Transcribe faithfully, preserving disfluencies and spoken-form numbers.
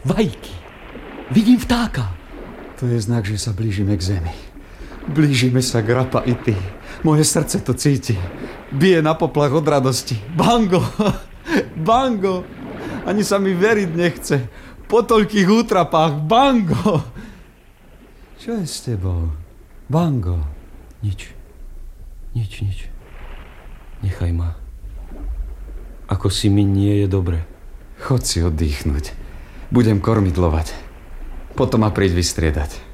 Vajíky. Vidím vtáka. To je znak, že sa blížime k zemi. Blížime sa k Rapa-Iti. Moje srdce to cíti. Bije na poplach od radosti. Bango! Bango! Ani sa mi veriť nechce. Po toľkých útrapách. Bango! Čo je s tebou? Bango? Nič. Nič, nič. Nechaj ma. Ako si mi nie je dobre. Chod si oddychnúť. Budem kormidlovať. Potom ma príď vystriedať.